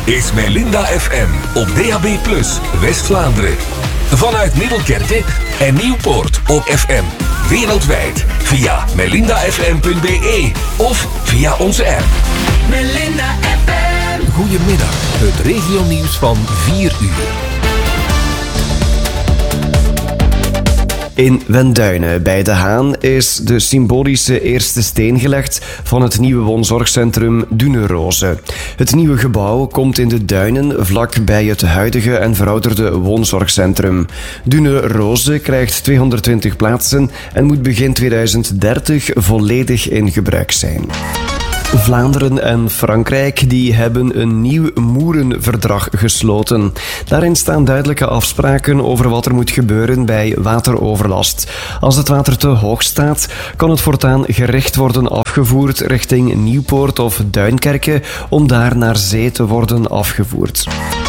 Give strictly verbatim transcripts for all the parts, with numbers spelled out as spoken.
is Melinda F M op D A B plus, West-Vlaanderen. Vanuit Middelkerke en Nieuwpoort op F M. Wereldwijd via melinda f m punt b e of via onze app. Melinda F M. Goedemiddag, het regionieuws van vier uur. In Wenduinen bij De Haan is de symbolische eerste steen gelegd van het nieuwe woonzorgcentrum Duneroze. Het nieuwe gebouw komt in de duinen vlak bij het huidige en verouderde woonzorgcentrum. Duneroze krijgt tweehonderdtwintig plaatsen en moet begin tweeduizend dertig volledig in gebruik zijn. Vlaanderen en Frankrijk die hebben een nieuw Moerenverdrag gesloten. Daarin staan duidelijke afspraken over wat er moet gebeuren bij wateroverlast. Als het water te hoog staat, kan het voortaan gericht worden afgevoerd richting Nieuwpoort of Duinkerke om daar naar zee te worden afgevoerd.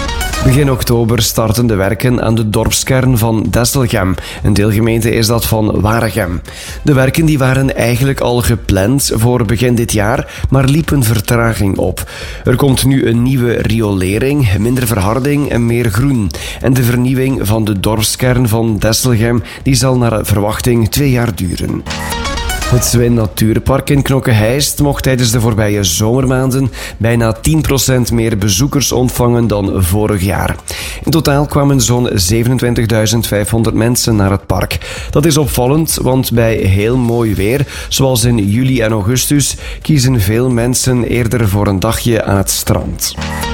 Begin oktober starten de werken aan de dorpskern van Desselgem. Een deelgemeente is dat van Waregem. De werken die waren eigenlijk al gepland voor begin dit jaar, maar liepen vertraging op. Er komt nu een nieuwe riolering, minder verharding en meer groen. En de vernieuwing van de dorpskern van Desselgem die zal naar verwachting twee jaar duren. Het Zwin Natuurpark in Knokke-Heist mocht tijdens de voorbije zomermaanden bijna tien procent meer bezoekers ontvangen dan vorig jaar. In totaal kwamen zo'n zevenentwintigduizend vijfhonderd mensen naar het park. Dat is opvallend, want bij heel mooi weer, zoals in juli en augustus, kiezen veel mensen eerder voor een dagje aan het strand.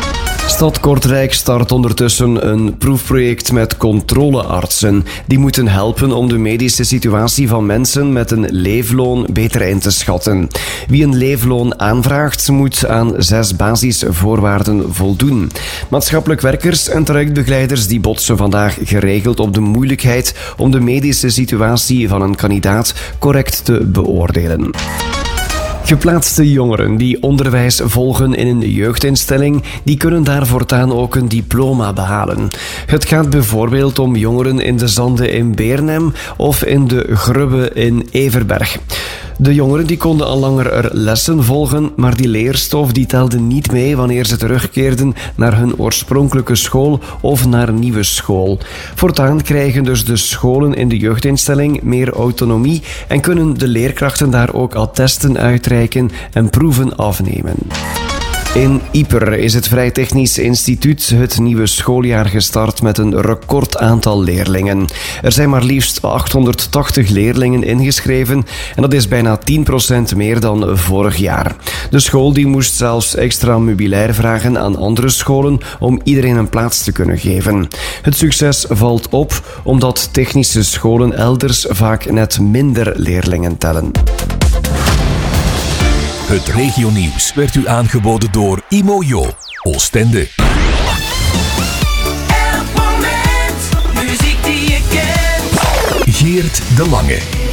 Stad Kortrijk start ondertussen een proefproject met controleartsen. Die moeten helpen om de medische situatie van mensen met een leefloon beter in te schatten. Wie een leefloon aanvraagt, moet aan zes basisvoorwaarden voldoen. Maatschappelijk werkers en trajectbegeleiders die botsen vandaag geregeld op de moeilijkheid om de medische situatie van een kandidaat correct te beoordelen. Geplaatste jongeren die onderwijs volgen in een jeugdinstelling, die kunnen daar voortaan ook een diploma behalen. Het gaat bijvoorbeeld om jongeren in de Zanden in Beernem of in de Grubbe in Everberg. De jongeren die konden al langer er lessen volgen, maar die leerstof die telde niet mee wanneer ze terugkeerden naar hun oorspronkelijke school of naar een nieuwe school. Voortaan krijgen dus de scholen in de jeugdinstelling meer autonomie en kunnen de leerkrachten daar ook attesten uitreiken en proeven afnemen. In Ieper is het Vrij Technisch Instituut het nieuwe schooljaar gestart met een record aantal leerlingen. Er zijn maar liefst achthonderdtachtig leerlingen ingeschreven en dat is bijna tien procent meer dan vorig jaar. De school die moest zelfs extra meubilair vragen aan andere scholen om iedereen een plaats te kunnen geven. Het succes valt op omdat technische scholen elders vaak net minder leerlingen tellen. Het regionieuws werd u aangeboden door Imojo, Oostende. Elk moment, muziek die je kent. Geert De Lange.